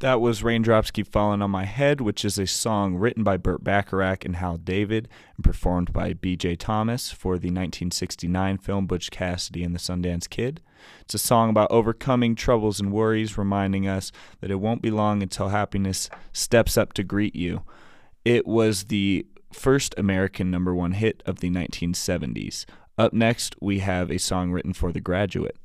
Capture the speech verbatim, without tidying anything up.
That was Raindrops Keep Falling on My Head, which is a song written by Burt Bacharach and Hal David and performed by B J Thomas for the nineteen sixty-nine film Butch Cassidy and the Sundance Kid. It's a song about overcoming troubles and worries, reminding us that it won't be long until happiness steps up to greet you. It was the first American number one hit of the nineteen seventies. Up next, we have a song written for The Graduate.